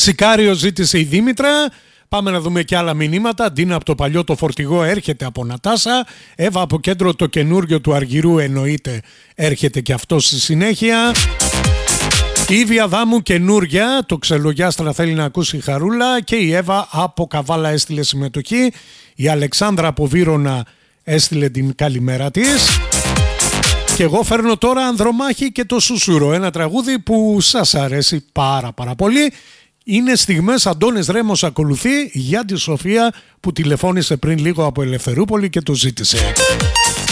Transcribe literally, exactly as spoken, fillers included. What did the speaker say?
Σικάριο ζήτησε η Δήμητρα. Πάμε να δούμε και άλλα μηνύματα. Ντίνα από το παλιό το φορτηγό έρχεται από Νατάσα. Εύα από κέντρο το καινούριο του Αργυρού εννοείται έρχεται και αυτό στη συνέχεια. Η Ήβια Δάμου καινούρια, το Ξελογιάστρα θέλει να ακούσει η Χαρούλα και η Εύα από Καβάλα έστειλε συμμετοχή. Η Αλεξάνδρα από Βύρωνα έστειλε την καλημέρα της. Και εγώ φέρνω τώρα Ανδρομάχη και το Σουσούρο, ένα τραγούδι που σας αρέσει πάρα πάρα πολύ. Είναι στιγμές, Αντώνης Ρέμος ακολουθεί για τη Σοφία που τηλεφώνησε πριν λίγο από Ελευθερούπολη και το ζήτησε.